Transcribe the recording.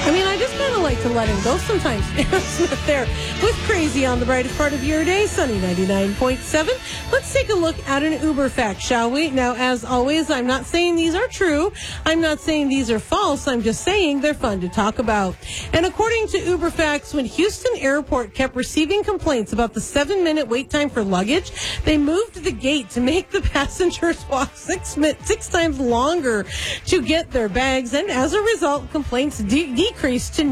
I mean, I just kind of like to let him go sometimes. Aaron Smith there with Crazy on the brightest part of your day, Sunny 99.7. Let's take a look at an Uber fact, shall we? Now, as always, I'm not saying these are true. I'm not saying these are false. I'm just saying they're fun to talk about. And according to Uber facts, when Houston Airport kept receiving complaints about the 7-minute wait time for luggage, they moved the gate to make the passengers walk six times longer to get their bags. And as a result, complaints decreased to